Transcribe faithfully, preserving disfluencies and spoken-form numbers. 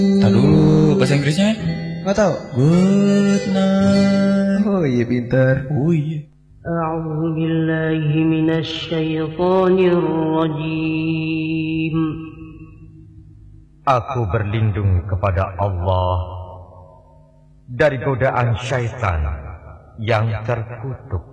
Tahu dulu bahasa Inggrisnya? Nggak tahu. Good night. Oh iya pintar. Oh iya. أعوذ بالله من الشيطان الرجيم. Aku berlindung kepada Allah dari godaan syaitan yang terkutuk.